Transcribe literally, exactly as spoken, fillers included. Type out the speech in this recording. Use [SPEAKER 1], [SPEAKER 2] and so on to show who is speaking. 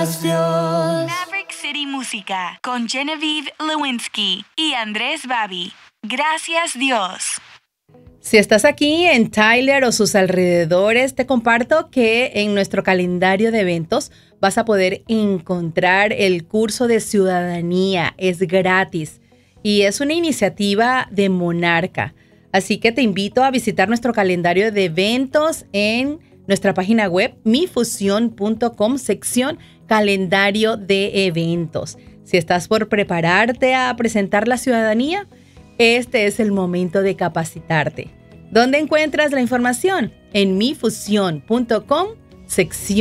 [SPEAKER 1] Maverick City Música con Genevieve Lewinsky y Andrés Babi. Gracias Dios.
[SPEAKER 2] Si estás aquí en Tyler o sus alrededores, te comparto que en nuestro calendario de eventos vas a poder encontrar el curso de ciudadanía. Es gratis y es una iniciativa de Monarca. Así que te invito a visitar nuestro calendario de eventos en nuestra página web mi fusión punto com, sección calendario de eventos. Si estás por prepararte a presentar la ciudadanía, este es el momento de capacitarte. ¿Dónde encuentras la información? En mi fusión punto com, sección